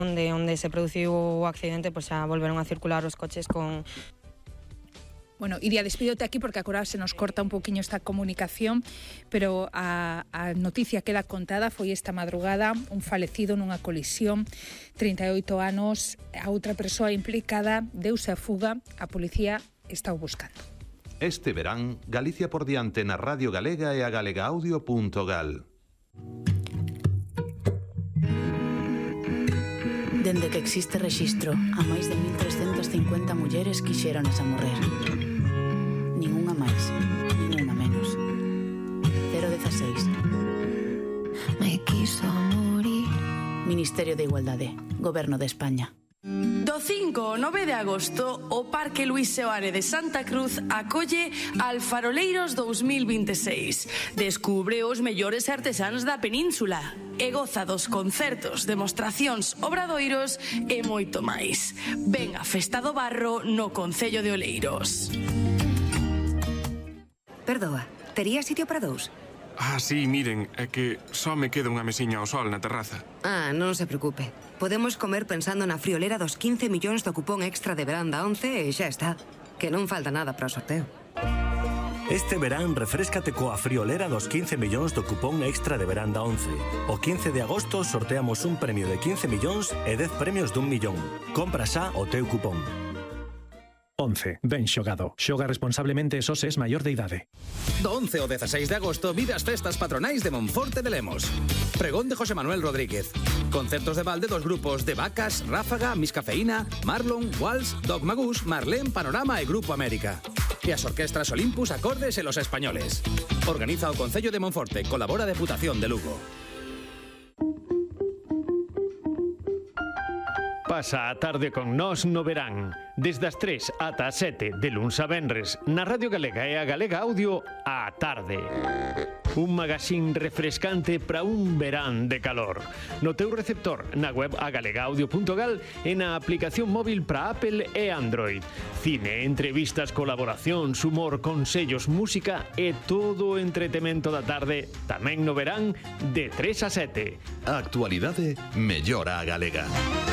onde se produciu o accidente, pois xa volveron a circular os coches con... Bueno, Iria, despídote aquí porque agora se nos corta un poquinho esta comunicación, pero a noticia queda contada. Foi esta madrugada un falecido nunha colisión, 38 anos, a outra persoa implicada deuse a fuga, a policía está o buscando. Este verán, Galicia por diante na Radio Galega e a galegaaudio.gal. Dende que existe rexistro, a máis de 1.350 mulleres quixéronas a morrer. Ningunha máis, ningunha menos. 016. Me quiso morir. Ministerio de Igualdade, Goberno de España. Do 5 ao 9 de agosto, o Parque Luís Seoane de Santa Cruz acolle Alfaroleiros 2026. Descubre os mellores artesáns da península e goza dos concertos, demostracións, obradoiros e moito máis. Ven a Festa do Barro no Concello de Oleiros. Perdoa, tería sitio para dous? Sí, miren, é que só me queda unha mesiña ao sol na terraza. Non se preocupe. Podemos comer pensando na friolera dos 15 millóns do cupón extra de veranda 11 e xa está. Que non falta nada para o sorteo. Este verán refréscate coa friolera dos 15 millóns do cupón extra de veranda 11. O 15 de agosto sorteamos un premio de 15 millóns e 10 premios d'1 millón. Compra xa o teu cupón. 11. Ben xogado. Xoga responsablemente e só se es maior de idade. Do 11 ao 16 de agosto vive as festas patronais de Monforte de Lemos. Pregón de José Manuel Rodríguez. Concertos de balde dos grupos de Vacas, Ráfaga, Miscafeína, Marlon, Walsh, Dogma Gus, Marlén, Panorama e Grupo América. E as orquestras Olympus, Acordes e Los Españoles. Organiza o Concello de Monforte, colabora a Deputación de Lugo. Pasa a tarde con nós no verán, desde as 3 ata as 7 de luns a venres, na Radio Galega e a Galega Audio, á tarde. Un magazín refrescante para un verán de calor. No teu receptor, na web agalegaudio.gal e na aplicación móvil para Apple e Android. Cine, entrevistas, colaboracións, humor, consellos, música e todo o entretemento da tarde, tamén no verán, de 3 a 7. A actualidade mellora a galega.